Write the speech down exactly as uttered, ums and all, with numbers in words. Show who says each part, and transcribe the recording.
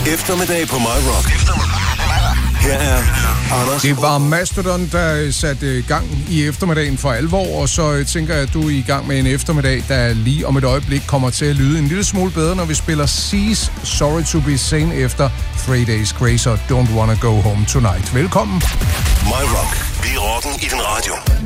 Speaker 1: Eftermiddag på My Rock. Her er Anders.
Speaker 2: Det var Mastodon, der satte gang i eftermiddagen for alvor, og så tænker jeg, at du er i gang med en eftermiddag, der lige om et øjeblik kommer til at lyde en lille smule bedre, når vi spiller Seas Sorry to be Sane efter Three Days Grace og Don't Wanna Go Home Tonight. Velkommen.
Speaker 1: My Rock. Vi er rocken i din radio.